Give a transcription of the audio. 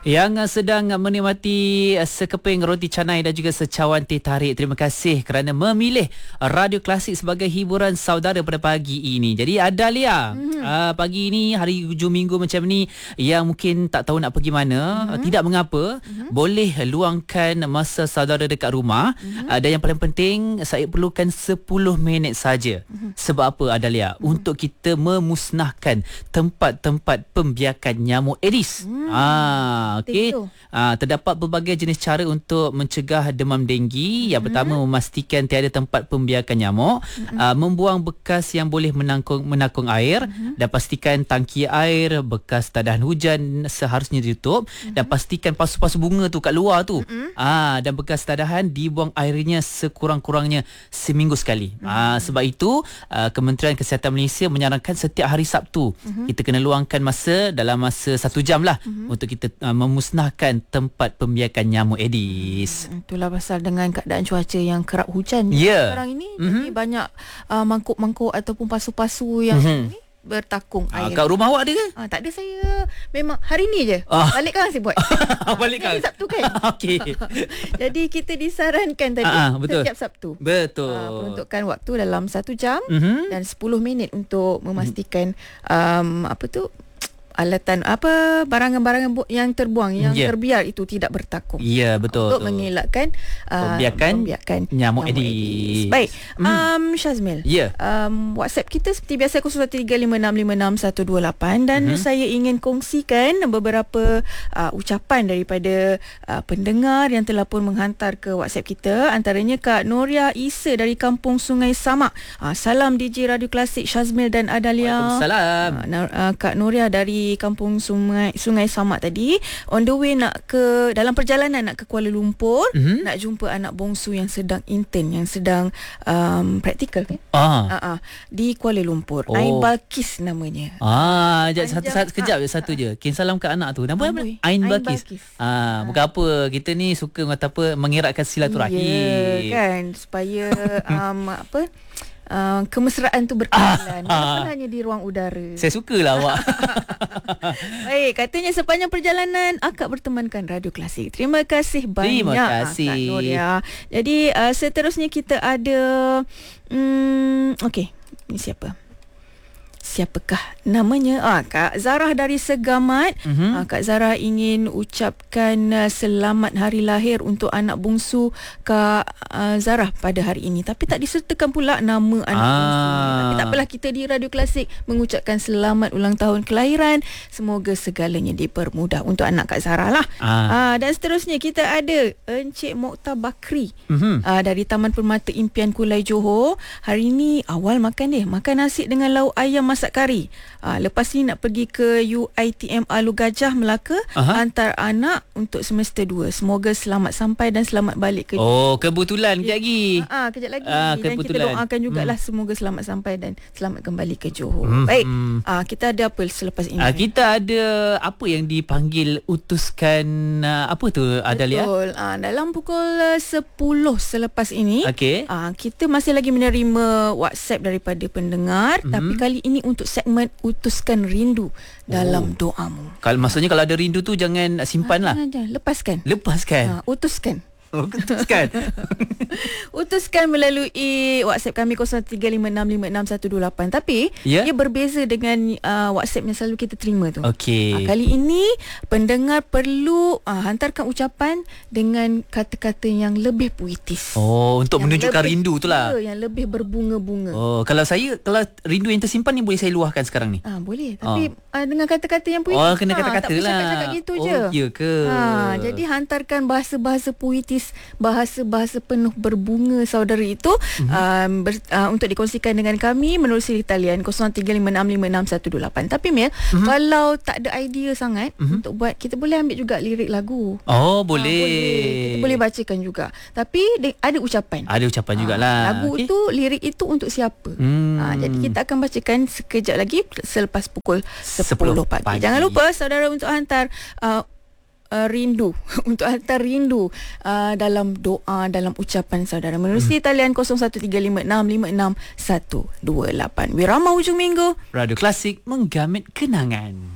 Yang sedang menikmati sekeping roti canai dan juga secawan teh tarik. Terima kasih kerana memilih Radio Klasik sebagai hiburan saudara pada pagi ini. Jadi Adalia, pagi ini hari hujung minggu macam ni yang mungkin tak tahu nak pergi mana, tidak mengapa, boleh luangkan masa saudara dekat rumah. Dan yang paling penting, saya perlukan 10 minit saja. Sebab apa Adalia? Untuk kita memusnahkan tempat-tempat pembiakan nyamuk Aedes. Okey. Terdapat berbagai jenis cara untuk mencegah demam denggi. Yang pertama, memastikan tiada tempat pembiakan nyamuk, membuang bekas yang boleh menakung air, dan pastikan tangki air, bekas tadahan hujan seharusnya ditutup, dan pastikan pasu-pasu bunga tu kat luar tu, dan bekas tadahan dibuang airnya sekurang-kurangnya seminggu sekali. Sebab itu Kementerian Kesihatan Malaysia menyarankan setiap hari Sabtu kita kena luangkan masa dalam masa 1 jam lah untuk kita memusnahkan tempat pembiakan nyamuk Aedes. Itulah pasal dengan keadaan cuaca yang kerap hujan sekarang ini, jadi banyak mangkuk-mangkuk ataupun pasu-pasu yang ni bertakung air. Kat rumah awak ada ke? Tak ada, saya memang hari ni je. Balik kan saya buat. Balik kan? Sabtu kan? Okey. Jadi kita disarankan tadi betul. setiap Sabtu. Betul. Peruntukkan waktu dalam 1 jam dan 10 minit untuk memastikan alatan barangan-barangan yang terbuang, yang terbiar itu tidak bertakung. Ya, betul. Untuk mengelakkan pembiakan nyamuk Aedes. Baik. Syazmil. WhatsApp kita seperti biasa 0135656128 dan saya ingin kongsikan beberapa ucapan daripada pendengar yang telah pun menghantar ke WhatsApp kita. Antaranya Kak Noria Isa dari Kampung Sungai Samak. Salam DJ Radio Klasik Syazmil dan Adalia. Waalaikumsalam. Kak Noria dari Kampung Sungai Samak tadi, on the way dalam perjalanan nak ke Kuala Lumpur, nak jumpa anak bongsu yang sedang intern, yang sedang praktikal kan? Di Kuala Lumpur. Ain Balkis namanya. Sekejap je. Salam ke anak tu. Nama apa? Ain Balkis. Bukan apa, kita ni suka kata apa, mengeratkan silaturahim. Kan, supaya kemesraan tu berkenalan, bukan hanya di ruang udara. Saya sukalah awak. Baik, katanya sepanjang perjalanan akak bertemankan Radio Klasik. Terima kasih banyak. Terima kasih Kak Noria. Jadi seterusnya kita ada okey, ini siapakah namanya? Kak Zarah dari Segamat. Kak Zarah ingin ucapkan selamat hari lahir untuk anak bungsu Kak Zarah pada hari ini, tapi tak disertakan pula nama anak bungsu. Tapi tak apalah, kita di Radio Klasik mengucapkan selamat ulang tahun kelahiran. Semoga segalanya dipermudah untuk anak Kak Zarah lah. Dan seterusnya kita ada Encik Mokhtar Bakri dari Taman Permata Impian Kulai Johor. Hari ini awal makan nasi dengan lauk ayam masak kari. Lepas ni nak pergi ke UiTM Alur Gajah Melaka, hantar anak untuk semester 2. Semoga selamat sampai dan selamat balik ke kebetulan kejap lagi. Kejap lagi. Dan kita doakan jugalah semoga selamat sampai dan selamat kembali ke Johor. Baik. Kita ada apa selepas ini? Kita ada apa yang dipanggil utuskan apa tu Adalia? Betul. Dalam pukul 10 selepas ini, kita masih lagi menerima WhatsApp daripada pendengar, tapi kali ini untuk segmen utuskan rindu dalam doamu. Maksudnya kalau ada rindu tu jangan simpan lah. Lepaskan. Utuskan. Utuskan melalui WhatsApp kami 0356566128. Tapi dia berbeza dengan WhatsApp yang selalu kita terima tu. Kali ini pendengar perlu hantarkan ucapan dengan kata-kata yang lebih puitis. Untuk menunjukkan rindu tu lah. Yang lebih berbunga-bunga. Kalau rindu yang tersimpan ni boleh saya luahkan sekarang ni? Boleh. Tapi dengan kata-kata yang puitis. Kena kata-kata tak lah. Tak cakap gitu je. Ya ke? Jadi hantarkan bahasa-bahasa puitis, bahasa-bahasa penuh berbunga saudara itu untuk dikongsikan dengan kami menerusi talian 0356566128. Tapi Mel, kalau tak ada idea sangat untuk buat, kita boleh ambil juga lirik lagu. Boleh. Kita boleh bacakan juga. Tapi ada ucapan. Ada ucapan jugalah. Lagu itu, lirik itu untuk siapa? Jadi kita akan bacakan sekejap lagi selepas pukul 10 pagi. Jangan lupa saudara untuk hantar rindu untuk hantar rindu dalam doa, dalam ucapan saudara menerusi talian 0135656128. Wirama hujung minggu, Radio Klasik menggamit kenangan.